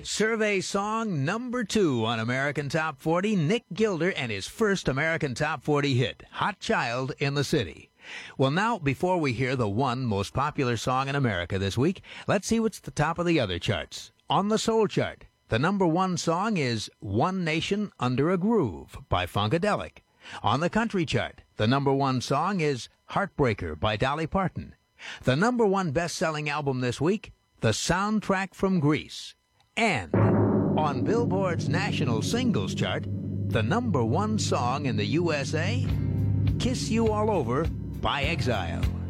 Survey song number 2 on American Top 40, Nick Gilder and his first American Top 40 hit, Hot Child in the City. Well, now, before we hear the one most popular song in America this week, let's see what's the top of the other charts. On the soul chart, the number 1 song is One Nation Under a Groove by Funkadelic. On the country chart, the number 1 song is Heartbreaker by Dolly Parton. The number 1 best-selling album this week, The Soundtrack from Greece. And on Billboard's national singles chart, the number 1 song in the USA, Kiss You All Over by Exile.